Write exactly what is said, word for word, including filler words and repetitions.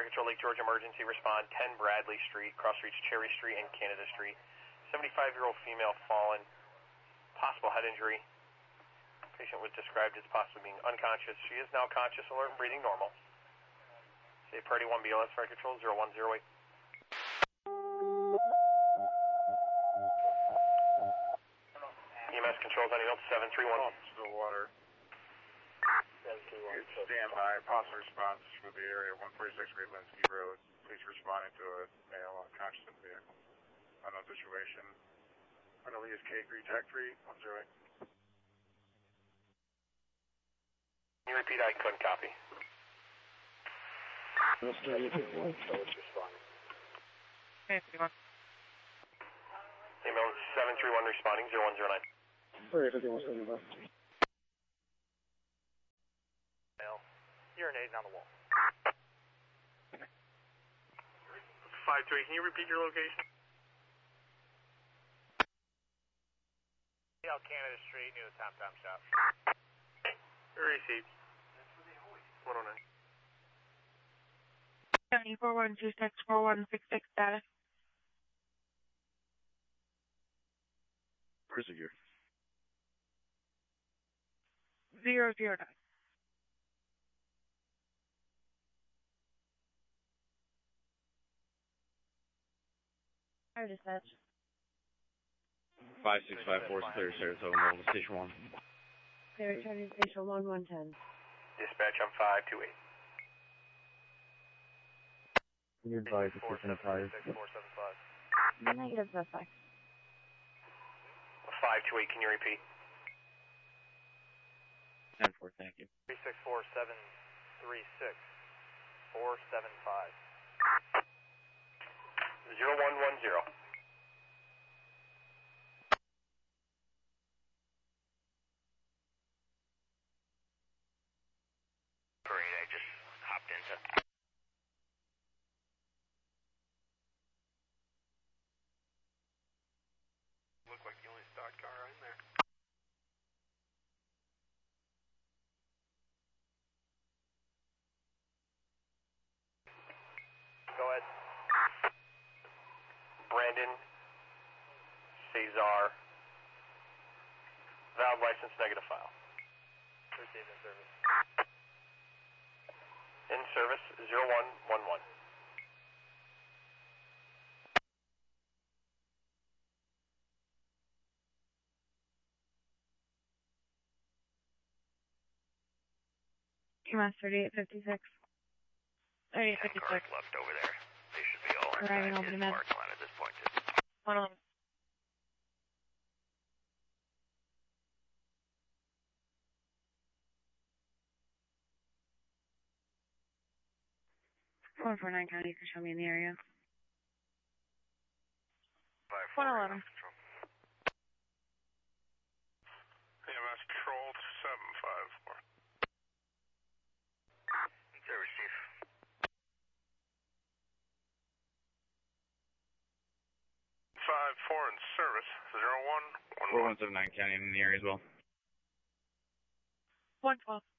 Fire Control, Lake George emergency respond, ten Bradley Street, cross-reach Cherry Street and Canada Street. seventy-five-year-old female fallen, possible head injury. Patient was described as possibly being unconscious. She is now conscious, alert, and breathing normal. Say priority one B L S, Fire Control, zero one zero eight. E M S controls on unit seven three one. Still water. Stand by, possible response for the area one forty-six Great Linsky Road. Please responding to a male unconscious in the vehicle. Unknown situation. Penalty is K three, Tech three, one zero eight. Can you repeat? I couldn't copy. Okay, fifty-one. Ambulance seven three one responding, zero one zero nine. Sorry, fifty-one, seventy-five. Male, urinating on the wall. five two eight, can you repeat your location? Canada Street, near the Tom Tom shop. Received. one oh nine. County four one two six four one six six status. Where's it here? Zero zero nine. Fire dispatch. five six five four is clear, Saratoga Mobile Station one. Clear, returning station one one ten. Dispatch on five two eight. Can you advise if you're going to fire? Negative suspect. five two eight, can you repeat? ten four, thank you. three six four seven three six four seven five. zero one one zero. Great, I just hopped into. Look like the only stock car in there. Go ahead. Brandon Cesar. Valid license negative file. Received in service. In service, zero one one one. Q M S thirty-eight fifty-six. thirty-eight fifty-six. Cars left over there. They should be all Arriving inside over his the med. parking lot at this point. Too. one eleven. one four nine County, you can show me in the area. one eleven. E M S control seven five four. Service chief. five four in service, zero one one. four one seven nine County in the area as well. one twelve.